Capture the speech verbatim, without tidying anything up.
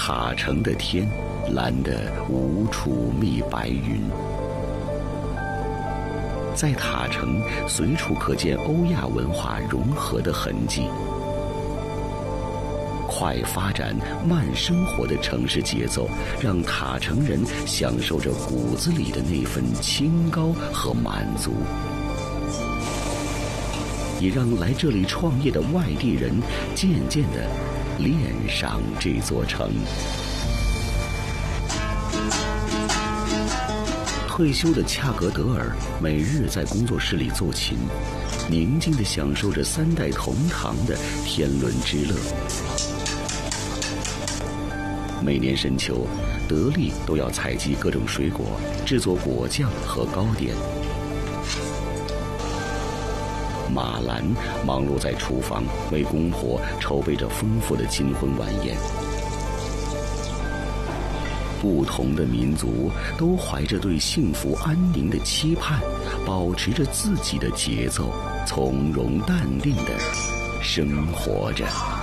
塔城的天蓝得无处觅白云。在塔城随处可见欧亚文化融合的痕迹。快发展、慢生活的城市节奏，让塔城人享受着骨子里的那份清高和满足，也让来这里创业的外地人渐渐地恋上这座城。退休的恰格德尔每日在工作室里做琴，宁静地享受着三代同堂的天伦之乐。每年深秋，德利都要采集各种水果，制作果酱和糕点。马兰忙碌在厨房，为公婆筹备着丰富的金婚晚宴。不同的民族都怀着对幸福安宁的期盼，保持着自己的节奏，从容淡定地生活着。